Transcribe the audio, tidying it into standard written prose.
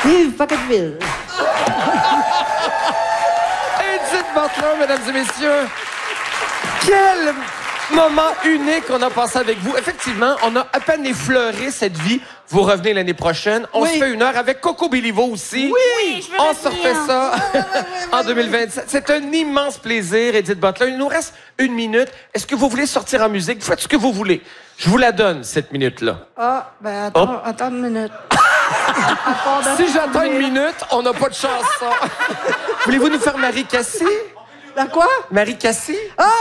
Vive Pocketville! Edith Butler, mesdames et messieurs. Quel moment unique qu'on a passé avec vous. Effectivement, on a à peine effleuré cette vie. Vous revenez l'année prochaine. On se fait une heure avec Coco Béliveau aussi. Oui, je veux On se refait ça en 2027. C'est un immense plaisir, Edith Butler. Il nous reste 1 minute. Est-ce que vous voulez sortir en musique? Vous faites ce que vous voulez. Je vous la donne, cette minute-là. Ah, ben attends une minute. Si j'attends 1 minute, on n'a pas de chance, ça. Voulez-vous nous faire Marie Cassie? La quoi? Marie Cassie? Ah,